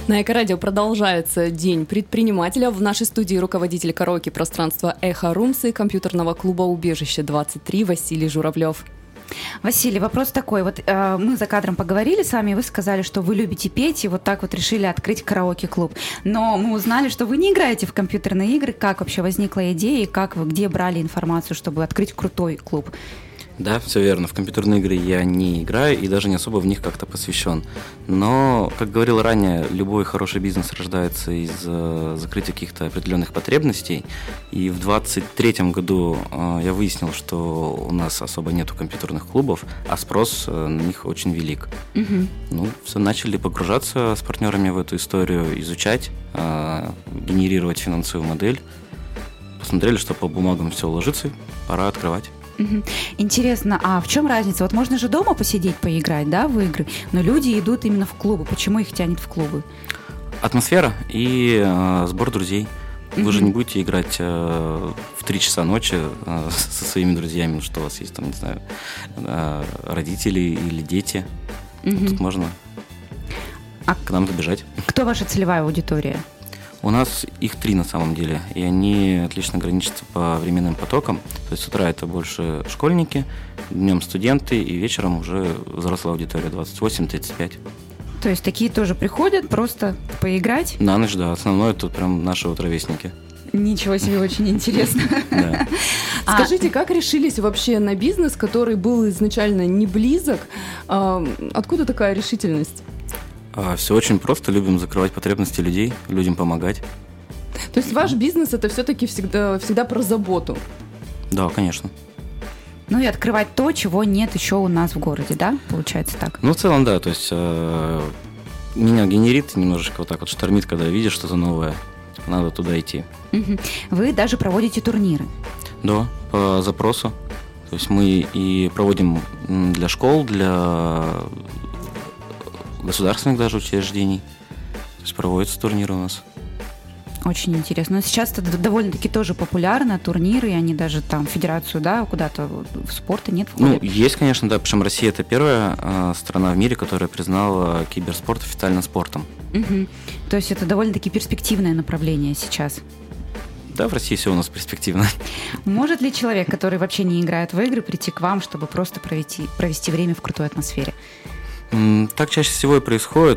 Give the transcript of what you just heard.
На Эко-радио продолжается День предпринимателя. В нашей студии руководитель караоке-пространства «Эхо-румс» и компьютерного клуба «Убежище 23» Василий Журавлев. Василий, вопрос такой. Вот мы за кадром поговорили с вами, и вы сказали, что вы любите петь, и вот так вот решили открыть караоке-клуб. Но мы узнали, что вы не играете в компьютерные игры. Как вообще возникла идея, и как вы, где брали информацию, чтобы открыть крутой клуб? Да, все верно. В компьютерные игры я не играю и даже не особо в них как-то посвящен. Но, как говорил ранее, любой хороший бизнес рождается из закрытия каких-то определенных потребностей. И в 2023 году я выяснил, что у нас особо нету компьютерных клубов, а спрос на них очень велик. Угу. Ну, все, начали погружаться с партнерами в эту историю, изучать, генерировать финансовую модель. Посмотрели, что по бумагам все ложится, пора открывать. Интересно, а в чем разница? Вот можно же дома посидеть, поиграть, да, в игры, но люди идут именно в клубы. Почему их тянет в клубы? Атмосфера и сбор друзей. Вы же не будете играть в 3 часа ночи со своими друзьями, ну что у вас есть там, не знаю, родители или дети. Тут можно к нам забежать. Кто ваша целевая аудитория? У нас их 3 на самом деле, и они отлично граничатся по временным потокам. То есть с утра это больше школьники, днем студенты, и вечером уже взрослая аудитория 28-35. То есть такие тоже приходят просто поиграть? На ночь, да. Основное тут прям наши вот ровесники. Ничего себе, очень интересно. Скажите, как решились вообще на бизнес, который был изначально не близок? Откуда такая решительность? Все очень просто. Любим закрывать потребности людей, людям помогать. То есть ваш бизнес – это все-таки всегда про заботу? Да, конечно. Ну и открывать то, чего нет еще у нас в городе, да? Получается так? Ну, в целом, да. То есть меня генерит немножечко вот так вот штормит, когда видишь что-то новое. Надо туда идти. Вы даже проводите турниры? Да, по запросу. То есть мы и проводим для школ, для государственных даже учреждений. То есть проводятся турниры у нас. Очень интересно. Но сейчас это довольно-таки тоже популярно, турниры, и они даже там в федерацию, да, куда-то в спорт нет входят. Ну, есть, конечно, да. Причем Россия – это первая страна в мире, которая признала киберспорт официальным спортом. То есть это довольно-таки перспективное направление сейчас. Да, в России все у нас перспективно. Может ли человек, который вообще не играет в игры, прийти к вам, чтобы просто провести время в крутой атмосфере? Так чаще всего и происходит.